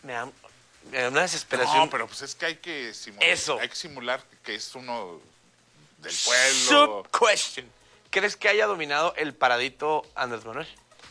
me da una desesperación. No, pero pues es que hay que simular. Eso. Hay que simular que es uno del pueblo. Sub-question. ¿Crees que haya dominado el paradito Andrés Manuel?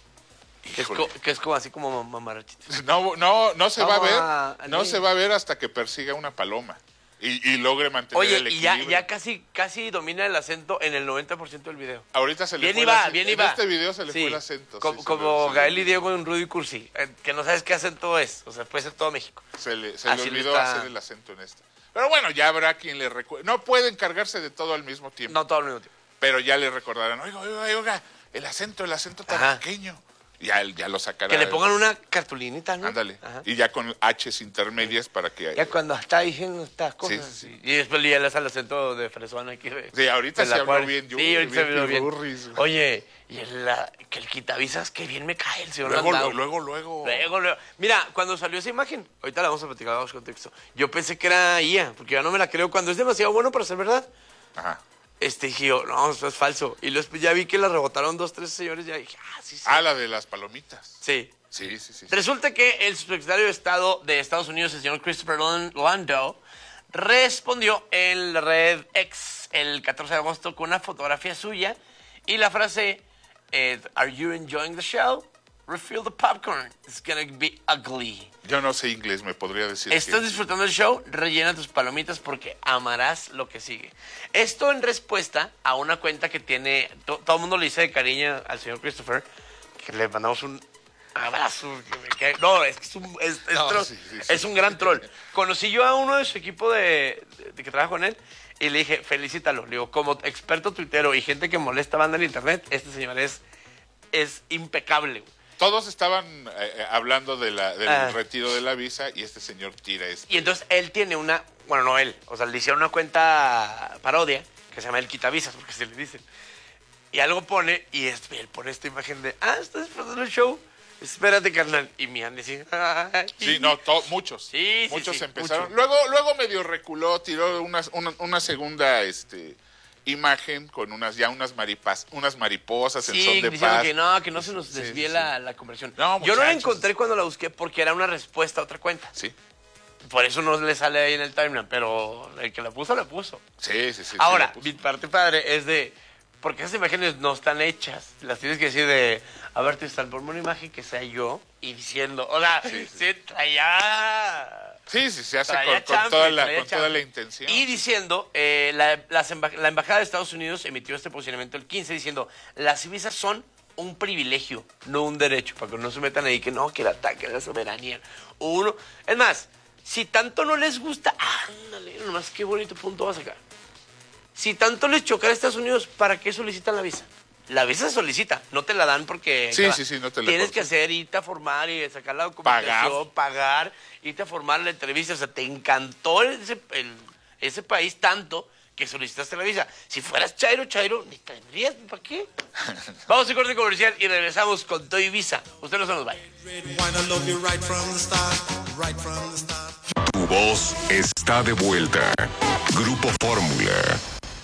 Que es como así como mamarrachito. No se va a ver. Vamos No a- se va a ver hasta que persiga una paloma. Y logre mantener Oye, el y equilibrio. ya casi domina el acento en el 90% del video. Ahorita se le Bien fue iba, el acento. bien En iba. este video se le Sí, fue el acento. Como, sí, se como le- Gael y Diego en Rudy Cursi, que no sabes qué acento es. O sea, puede ser todo México. Se le Así olvidó está. hacer el acento en este. Pero bueno, ya habrá quien le recuerde. No pueden cargarse de todo al mismo tiempo. No todo al mismo tiempo. Pero ya le recordarán, oiga, el acento tan Ajá. pequeño. Ya lo sacará. Que le pongan una cartulinita, ¿no? Ándale. Ajá. Y ya con H's intermedias para que... Ya cuando está diciendo estas cosas. Sí. Y después ya le sale el acento de fresona aquí. Sí, ahorita de la se habló Juárez. bien, Sí, ahorita se habló bien. pirurris. Oye, y que el quitavisas, que bien me cae el señor Luego. Luego. Mira, cuando salió esa imagen, ahorita la vamos a platicar, vamos contexto. Yo pensé que era IA, porque ya no me la creo. Cuando es demasiado bueno para ser verdad, Ajá. dije yo, no, eso es falso. Y después ya vi que la rebotaron 2, 3 señores, ya dije, sí. La de las palomitas. Sí. Sí. Resulta que el subsecretario de Estado de Estados Unidos, el señor Christopher Landau, respondió en la red X el 14 de agosto con una fotografía suya y la frase, ¿Are you enjoying the show? Refill the popcorn. It's gonna be ugly. Yo no sé inglés, me podría decir. ¿Estás disfrutando del show? Rellena tus palomitas porque amarás lo que sigue. Esto en respuesta a una cuenta que tiene... todo el mundo le dice de cariño al señor Christopher, que le mandamos un abrazo. No, es que es un gran troll. Conocí yo a uno de su equipo de que trabaja con él y le dije, felicítalo. Le digo, como experto tuitero y gente que molesta banda en internet, este señor es impecable. Todos estaban hablando del retiro de la visa y este señor tira esto. Y entonces él tiene una... Bueno, no él. O sea, le hicieron una cuenta parodia que se llama El Quitavisas, porque se le dicen. Y algo pone, y él pone esta imagen de... ¿Estás disfrutando el show? Espérate, carnal. Y me han dicho... Sí, no, muchos. Sí, muchos sí, empezaron. mucho. Luego medio reculó, tiró una segunda imagen con unas mariposas en son de diciendo paz. que no se nos desvíe sí. la conversión. No, yo no la muchachos. encontré cuando la busqué porque era una respuesta a otra cuenta. Sí. Por eso no le sale ahí en el timeline, pero el que la puso, la puso. Sí. Ahora, sí, mi parte padre es de... Porque esas imágenes no están hechas. Las tienes que decir de... A ver, Tristan, ponme una imagen que sea yo y diciendo... O sea, sí, traía... Sí, se hace traía con chambre, toda traía la chambre. intención. Y diciendo, la Embajada de Estados Unidos emitió este posicionamiento el 15 diciendo, las visas son un privilegio, no un derecho, para que no se metan ahí que no, que el ataque a la soberanía. Es más, si tanto no les gusta, ándale, nomás qué bonito punto va a sacar. Si tanto les choca a Estados Unidos, ¿para qué solicitan la visa? La visa se solicita, no te la dan porque... Sí, no te la tienes cortan. que hacer, irte a formar y sacar la documentación, pagar, irte a formar la entrevista. O sea, te encantó ese país tanto que solicitaste la visa. Si fueras chairo, ni tendrías, ¿para qué? Vamos a corte comercial y regresamos con Toy Visa. Usted no se nos vaya. Tu voz está de vuelta. Grupo Fórmula.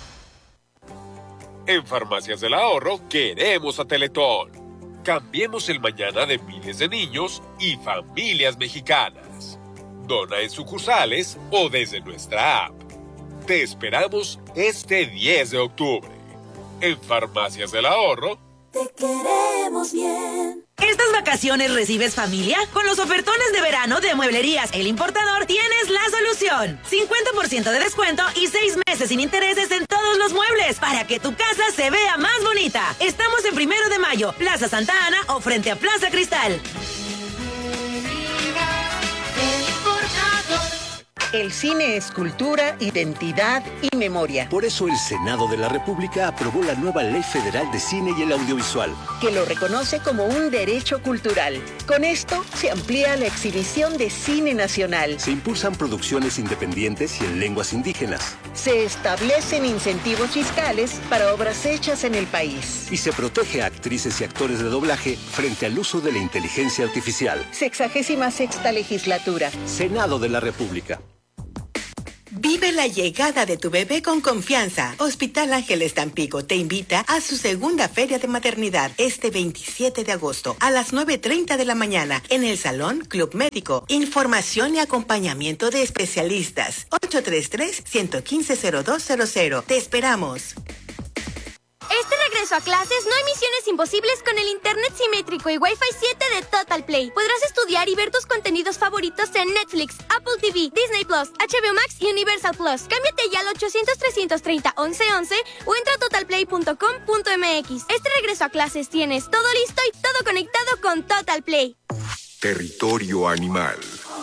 En Farmacias del Ahorro queremos a Teletón. Cambiemos el mañana de miles de niños y familias mexicanas. Dona en sucursales o desde nuestra app. Te esperamos este 10 de octubre. En Farmacias del Ahorro. Te queremos bien. ¿Estas vacaciones recibes familia? Con los ofertones de verano de Mueblerías El Importador tienes la solución. 50% de descuento y 6 meses sin intereses en todos los muebles para que tu casa se vea más bonita. Estamos en 1 de Mayo, Plaza Santa Ana o frente a Plaza Cristal. El cine es cultura, identidad y memoria. Por eso el Senado de la República aprobó la nueva Ley Federal de Cine y el Audiovisual, Que lo reconoce como un derecho cultural. Con esto se amplía la exhibición de cine nacional. se impulsan producciones independientes y en lenguas indígenas, Se establecen incentivos fiscales para obras hechas en el país. y se protege a actrices y actores de doblaje frente al uso de la inteligencia artificial. 66ª legislatura. Senado de la República. Vive la llegada de tu bebé con confianza. Hospital Ángeles Tampico te invita a su segunda feria de maternidad este 27 de agosto a las 9:30 de la mañana en el Salón Club Médico. Información y acompañamiento de especialistas. 833-115-0200. Te esperamos. Este regreso a clases no hay misiones imposibles con el internet simétrico y Wi-Fi 7 de Total Play. Podrás estudiar y ver tus contenidos favoritos en Netflix, Apple TV, Disney Plus, HBO Max y Universal Plus. Cámbiate ya al 800-330-1111 o entra a totalplay.com.mx. Este regreso a clases tienes todo listo y todo conectado con Total Play. Territorio animal.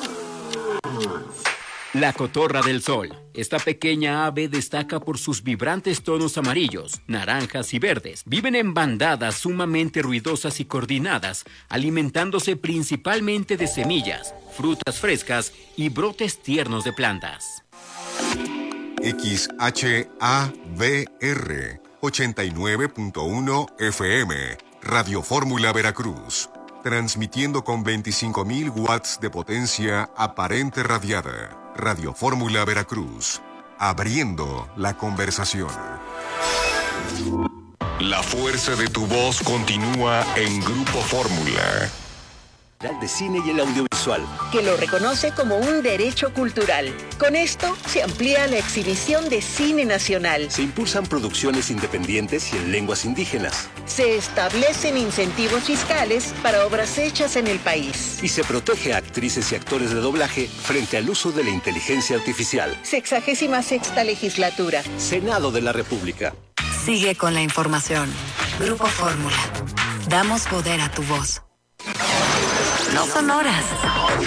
La cotorra del sol. Esta pequeña ave destaca por sus vibrantes tonos amarillos, naranjas y verdes. Viven en bandadas sumamente ruidosas y coordinadas, alimentándose principalmente de semillas, frutas frescas y brotes tiernos de plantas. XHABR 89.1 FM, Radio Fórmula Veracruz. Transmitiendo con 25.000 watts de potencia aparente radiada. Radio Fórmula Veracruz, abriendo la conversación. La fuerza de tu voz continúa en Grupo Fórmula. De Cine y el Audiovisual, que lo reconoce como un derecho cultural. Con esto se amplía la exhibición de cine nacional. Se impulsan producciones independientes y en lenguas indígenas. Se establecen incentivos fiscales para obras hechas en el país. Y se protege a actrices y actores de doblaje frente al uso de la inteligencia artificial. 66ª legislatura. Senado de la República. Sigue con la información. Grupo Fórmula. Damos poder a tu voz. No son horas,